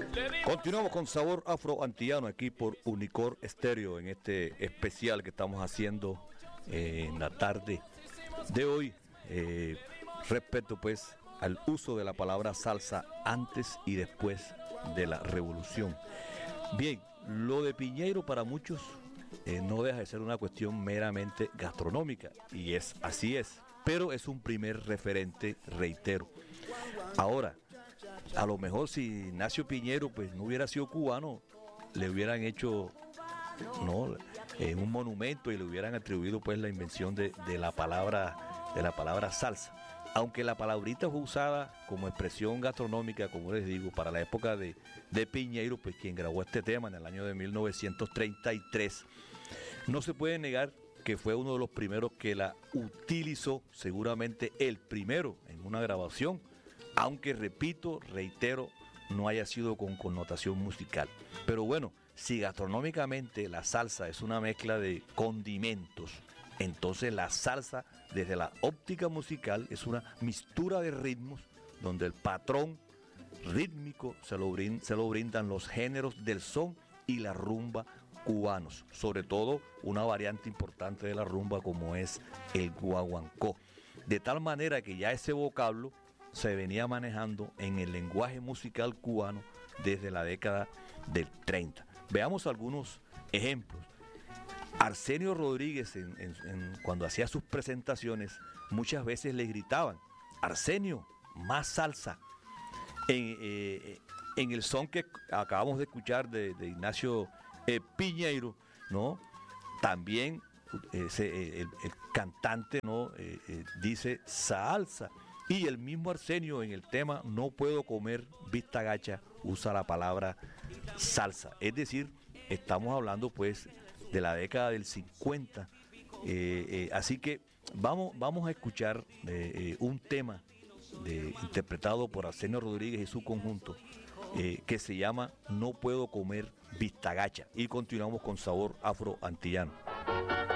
Continuamos con Sabor Afro-Antillano aquí por Unicor Estéreo en este especial que estamos haciendo en la tarde de hoy respecto pues al uso de la palabra salsa antes y después de la revolución. Bien, lo de Piñeiro para muchos no deja de ser una cuestión meramente gastronómica y así es, pero es un primer referente, reitero. Ahora, a lo mejor si Ignacio Piñero pues no hubiera sido cubano, le hubieran hecho no un monumento y le hubieran atribuido pues la invención de la palabra salsa. Aunque la palabrita fue usada como expresión gastronómica, como les digo, para la época de Piñeiro, pues quien grabó este tema en el año de 1933, no se puede negar que fue uno de los primeros que la utilizó, seguramente el primero en una grabación, aunque repito, reitero, no haya sido con connotación musical. Pero bueno, si gastronómicamente la salsa es una mezcla de condimentos, entonces la salsa desde la óptica musical es una mixtura de ritmos donde el patrón rítmico se lo brindan los géneros del son y la rumba cubanos, sobre todo una variante importante de la rumba como es el guaguancó. De tal manera que ya ese vocablo se venía manejando en el lenguaje musical cubano desde la década del 30. Veamos algunos ejemplos. Arsenio Rodríguez, cuando hacía sus presentaciones, muchas veces le gritaban: Arsenio, más salsa. En el son que acabamos de escuchar de Ignacio Piñeiro, ¿no? También el cantante, ¿no? Dice salsa. Y el mismo Arsenio en el tema No puedo comer vista gacha usa la palabra salsa. Es decir, estamos hablando pues de la década del 50. Así que vamos a escuchar un tema interpretado por Arsenio Rodríguez y su conjunto que se llama No puedo comer vista gacha. Y continuamos con Sabor Afro-Antillano.